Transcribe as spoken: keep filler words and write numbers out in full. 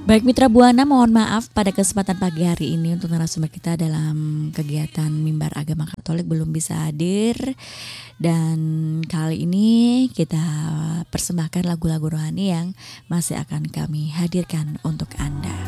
Baik Mitra Buana, mohon maaf pada kesempatan pagi hari ini untuk narasumber kita dalam kegiatan Mimbar Agama Katolik belum bisa hadir. Dan kali ini kita persembahkan lagu-lagu rohani yang masih akan kami hadirkan untuk Anda.